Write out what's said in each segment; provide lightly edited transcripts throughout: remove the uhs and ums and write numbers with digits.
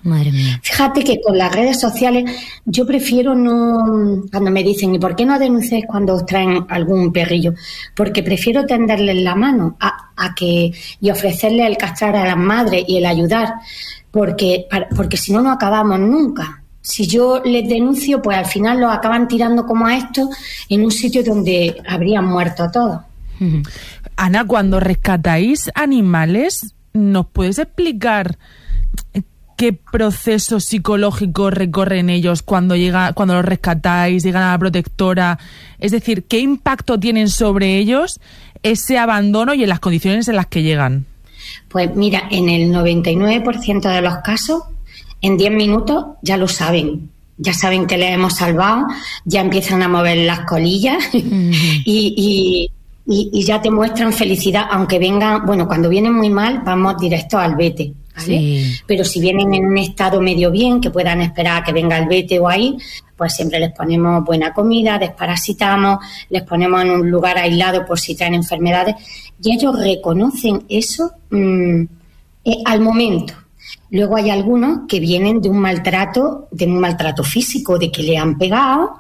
Madre mía. Fíjate que con las redes sociales yo prefiero no, cuando me dicen ¿y por qué no denunciáis cuando os traen algún perrillo? Porque prefiero tenderles la mano y ofrecerles el castrar a las madres y el ayudar, porque si no acabamos nunca. Si yo les denuncio, pues al final los acaban tirando como a estos en un sitio donde habrían muerto todos. Ana, cuando rescatáis animales, ¿nos puedes explicar qué proceso psicológico recorren ellos cuando los rescatáis, llegan a la protectora? Es decir, ¿qué impacto tienen sobre ellos ese abandono y en las condiciones en las que llegan? Pues mira, en el 99% de los casos, en 10 minutos ya lo saben. Ya saben que les hemos salvado, ya empiezan a mover las colillas y ya te muestran felicidad, aunque vengan, bueno, cuando vienen muy mal, vamos directo al vete, ¿vale? Sí. Pero si vienen en un estado medio bien, que puedan esperar a que venga el vete o ahí, pues siempre les ponemos buena comida, desparasitamos, les ponemos en un lugar aislado por si traen enfermedades, y ellos reconocen eso al momento. Luego hay algunos que vienen de un maltrato físico, de que le han pegado,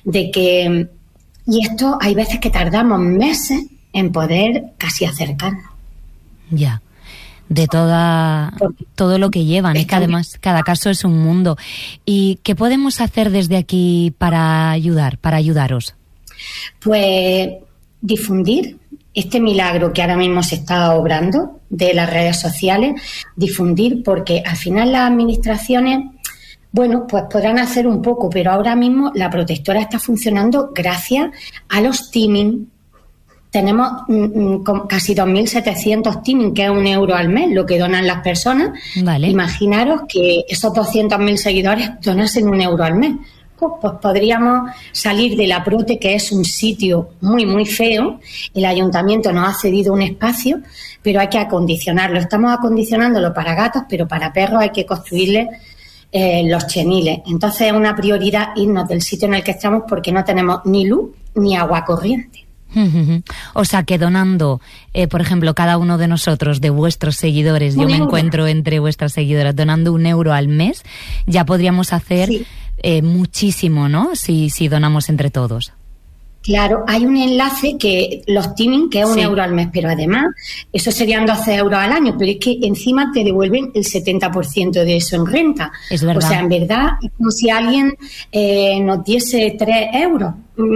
y esto hay veces que tardamos meses en poder casi acercarnos. Ya, de todo lo que llevan, es que además cada caso es un mundo. ¿Y qué podemos hacer desde aquí para ayudaros? Pues difundir este milagro que ahora mismo se está obrando de las redes sociales, difundir, porque al final las administraciones, bueno, pues podrán hacer un poco, pero ahora mismo la protectora está funcionando gracias a los teaming. Tenemos casi 2.700 teaming, que es €1 al mes, lo que donan las personas. Vale. Imaginaros que esos 200.000 seguidores donasen €1 al mes. Pues podríamos salir de la Prote, que es un sitio muy, muy feo. El ayuntamiento nos ha cedido un espacio, pero hay que acondicionarlo. Estamos acondicionándolo para gatos, pero para perros hay que construirle los cheniles. Entonces es una prioridad irnos del sitio en el que estamos porque no tenemos ni luz ni agua corriente. O sea que donando, por ejemplo, cada uno de nosotros, de vuestros seguidores, yo me encuentro entre vuestras seguidoras, donando €1 al mes, ya podríamos hacer muchísimo, ¿no? Si donamos entre todos. Claro, hay un enlace que los teaming, que es €1 al mes, pero además eso serían €12 al año, pero es que encima te devuelven el 70% de eso en renta. Es verdad. O sea, en verdad, es como si alguien nos diese €3.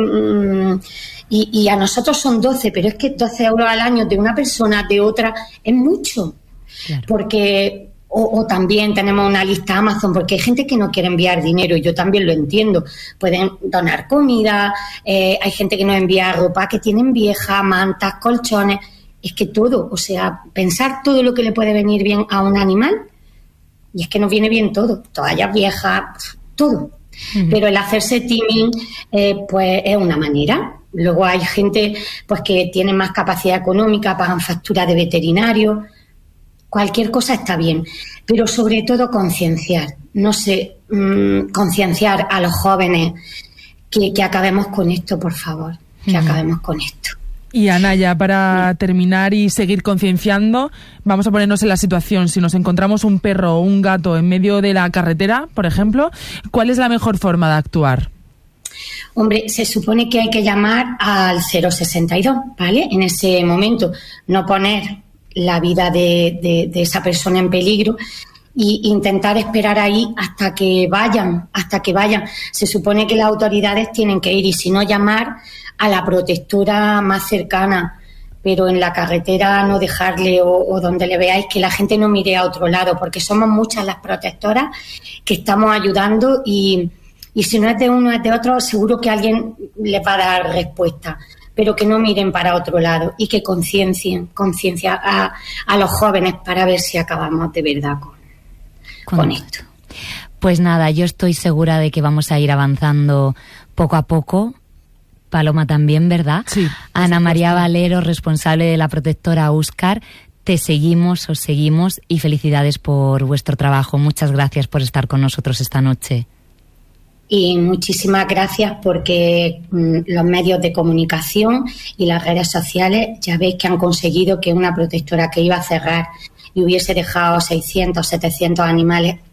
Y a nosotros son 12, pero es que €12 al año de una persona, de otra, es mucho. Claro. Porque o también tenemos una lista Amazon, porque hay gente que no quiere enviar dinero, y yo también lo entiendo. Pueden donar comida, hay gente que nos envía ropa que tienen vieja, mantas, colchones, es que todo, o sea, pensar todo lo que le puede venir bien a un animal, y es que nos viene bien todo, toallas viejas, todo. Pero el hacerse teaming, pues es una manera. Luego hay gente pues que tiene más capacidad económica, pagan factura de veterinario. Cualquier cosa está bien, pero sobre todo concienciar. No sé, concienciar a los jóvenes que acabemos con esto, por favor, que acabemos con esto. Y Ana, ya para terminar y seguir concienciando, vamos a ponernos en la situación. Si nos encontramos un perro o un gato en medio de la carretera, por ejemplo, ¿cuál es la mejor forma de actuar? Hombre, se supone que hay que llamar al 062, ¿vale? En ese momento, no poner la vida de esa persona en peligro e intentar esperar ahí hasta que vayan. Se supone que las autoridades tienen que ir, y si no, llamar a la protectora más cercana, pero en la carretera no dejarle, o donde le veáis, que la gente no mire a otro lado, porque somos muchas las protectoras que estamos ayudando, y si no es de uno, es de otro, seguro que alguien les va a dar respuesta, pero que no miren para otro lado y que conciencia a los jóvenes para ver si acabamos de verdad con esto. Pues nada, yo estoy segura de que vamos a ir avanzando poco a poco. Paloma también, ¿verdad? Sí. Ana María Valero, responsable de la protectora Óscar, os seguimos, y felicidades por vuestro trabajo. Muchas gracias por estar con nosotros esta noche. Y muchísimas gracias, porque los medios de comunicación y las redes sociales ya veis que han conseguido que una protectora que iba a cerrar y hubiese dejado 600, 700 animales